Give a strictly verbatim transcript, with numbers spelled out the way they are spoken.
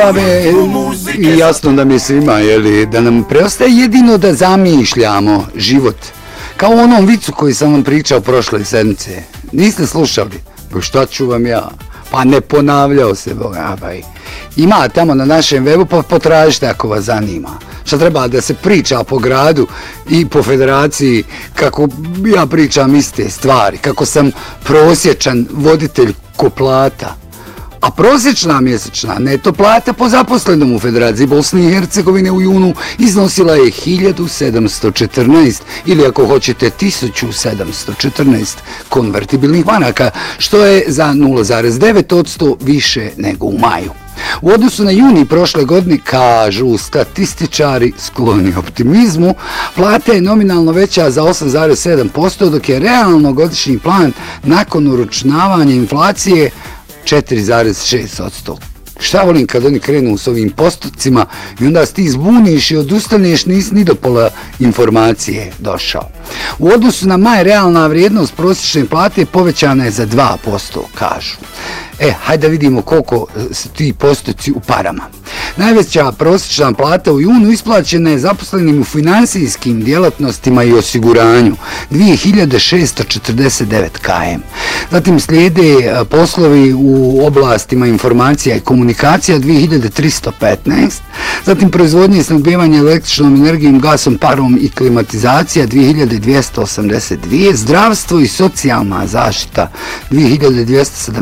I jasno da mi svima, jeli, da nam preostaje jedino da zamišljamo život. Kao u onom vicu koji sam vam pričao prošle sedmice. Niste slušali? Pa šta ću vam ja? Pa ne ponavljao se, boga, baj. Ima tamo na našem webu, pa potražite ako vas zanima. Šta treba da se priča po gradu i po federaciji, kako ja pričam iste stvari, kako sam prosječan voditelj koplata. A prosječna mjesečna neto plata po zaposlenom u Federaciji Bosne i Hercegovine u junu iznosila je hiljadu sedamsto četrnaest ili ako hoćete tisuću sedamsto četrnaest konvertibilnih maraka, što je za nula zarez devet posto više nego u maju. U odnosu na juni prošle godine, kažu statističari skloni optimizmu, plata je nominalno veća za osam zarez sedam posto, dok je realno godišnji plan nakon uračunavanja inflacije četiri zarez šest posto. Šta volim kad oni krenu s ovim postocima i onda se ti zbuniš i odustaneš, nisi ni do pola informacije došao. U odnosu na maj realna vrijednost prosječne plate povećana je za dva posto, kažu. E, hajde da vidimo koliko su ti postoci u parama. Najveća prosječna plata u junu isplaćena je zaposlenim u finansijskim djelatnostima i osiguranju, dvije hiljade šesto četrdeset devet kilometara. Zatim slijede poslovi u oblastima informacija i komunikacija, dvije hiljade tristo petnaest. Zatim proizvodnje i snabdijevanje električnom energijom, gasom, parom i klimatizacija, dvije hiljade dvjesto osamdeset dvije. Zdravstvo i socijalna zaštita, dvije hiljade dvjesto sedamdeset